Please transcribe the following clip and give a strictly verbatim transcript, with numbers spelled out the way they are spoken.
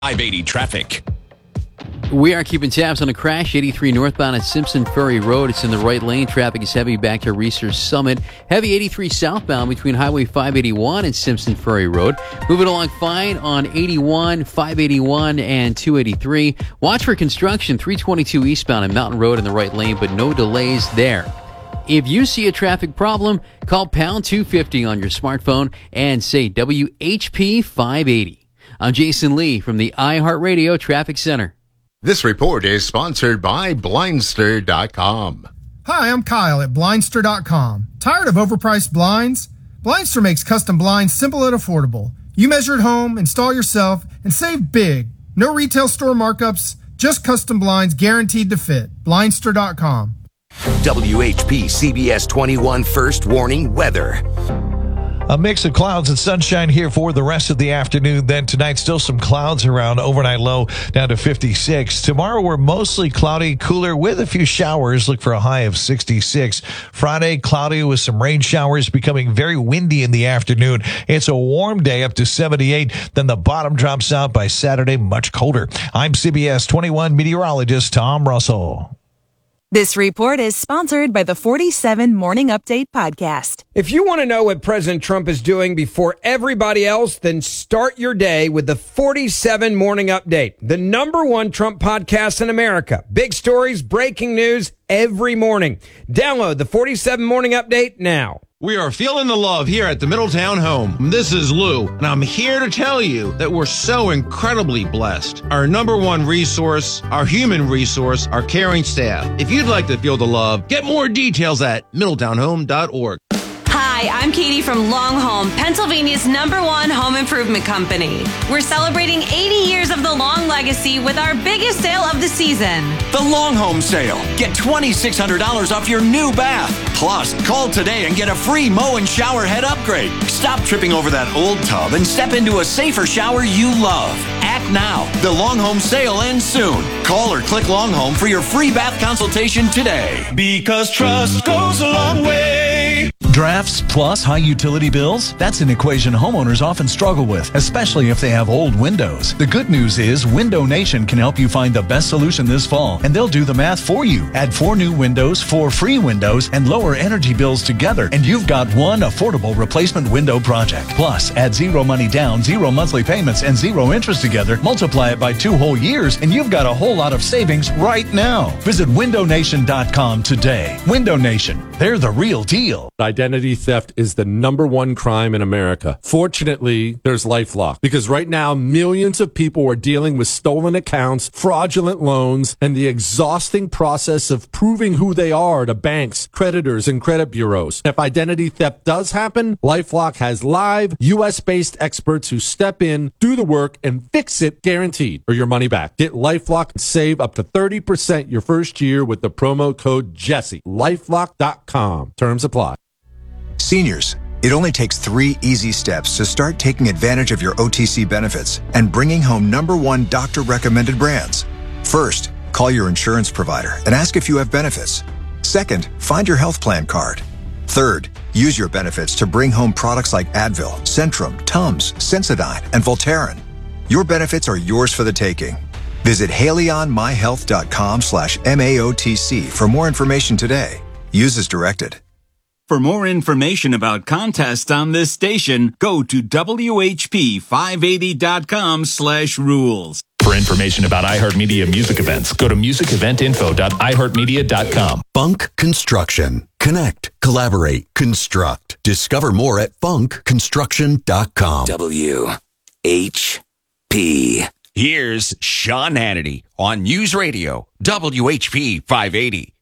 five eighty traffic. We are keeping tabs on a crash, eighty-three northbound at Simpson Ferry Road. It's in the right lane. Traffic is heavy back to Research Summit. Heavy eighty-three southbound between Highway five eighty-one and Simpson Ferry Road. Moving along fine on eighty-one, five eighty-one, and two eighty-three. Watch for construction, three twenty-two eastbound at Mountain Road in the right lane, but no delays there. If you see a traffic problem, call pound two fifty on your smartphone and say W H P five eighty. I'm Jason Lee from the iHeartRadio Traffic Center. This report is sponsored by Blindster dot com. Hi, I'm Kyle at Blindster dot com. Tired of overpriced blinds? Blindster makes custom blinds simple and affordable. You measure at home, install yourself, and save big. No retail store markups, just custom blinds guaranteed to fit. Blindster dot com. W H P C B S twenty-one First Warning Weather. A mix of clouds and sunshine here for the rest of the afternoon. Then tonight, still some clouds around. Overnight low down to fifty-six. Tomorrow, we're mostly cloudy, cooler with a few showers. Look for a high of sixty-six. Friday, cloudy with some rain showers, becoming very windy in the afternoon. It's a warm day up to seventy-eight. Then the bottom drops out by Saturday, much colder. I'm C B S twenty-one meteorologist Tom Russell. This report is sponsored by the forty-seven Morning Update podcast. If you want to know what President Trump is doing before everybody else, then start your day with the forty-seven Morning Update, the number one Trump podcast in America. Big stories, breaking news every morning. Download the forty-seven Morning Update now. We are feeling the love here at the Middletown home. This is Lou, and I'm here to tell you that we're so incredibly blessed. Our number one resource, our human resource, our caring staff. If you'd like to feel the love, get more details at middletown home dot org. Hi, I'm Katie from Long Home, Pennsylvania's number one home improvement company. We're celebrating eighty years of the Long legacy with our biggest sale of the season. The Long Home Sale. Get twenty-six hundred dollars off your new bath. Plus, call today and get a free mow and shower head upgrade. Stop tripping over that old tub and step into a safer shower you love. Act now. The Long Home Sale ends soon. Call or click Long Home for your free bath consultation today. Because trust goes a long way. Drafts plus high utility bills? That's an equation homeowners often struggle with, especially if they have old windows. The good news is Window Nation can help you find the best solution this fall, and they'll do the math for you. Add four new windows, four free windows, and lower energy bills together, and you've got one affordable replacement window project. Plus, add zero money down, zero monthly payments, and zero interest together. Multiply it by two whole years, and you've got a whole lot of savings right now. Visit window nation dot com today. Window Nation, they're the real deal. Identity theft is the number one crime in America. Fortunately, there's LifeLock, because right now millions of people are dealing with stolen accounts, fraudulent loans, and the exhausting process of proving who they are to banks, creditors, and credit bureaus. If identity theft does happen, LifeLock has live U S-based experts who step in, do the work, and fix it guaranteed or your money back. Get LifeLock and save up to thirty percent your first year with the promo code Jesse. lifelock dot com. Terms apply. Seniors, it only takes three easy steps to start taking advantage of your O T C benefits and bringing home number one doctor-recommended brands. First, call your insurance provider and ask if you have benefits. Second, find your health plan card. Third, use your benefits to bring home products like Advil, Centrum, Tums, Sensodyne, and Voltaren. Your benefits are yours for the taking. Visit haleyonmyhealth.com slash MAOTC for more information today. Use as directed. For more information about contests on this station, go to W H P five eighty dot com slash rules. For information about iHeartMedia music events, go to music event info dot i heart media dot com. Funk Construction. Connect, collaborate, construct. Discover more at funk construction dot com. W H P. Here's Sean Hannity on News Radio, W H P five eighty.